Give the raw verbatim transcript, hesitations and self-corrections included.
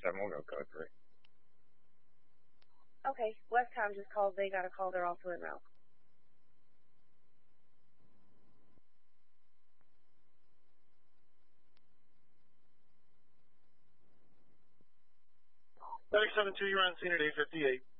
seven, we'll go code three. Okay, West Ham just called. They got a call. They're also en route. thirty-seven two, you're on scene at eight fifty-eight.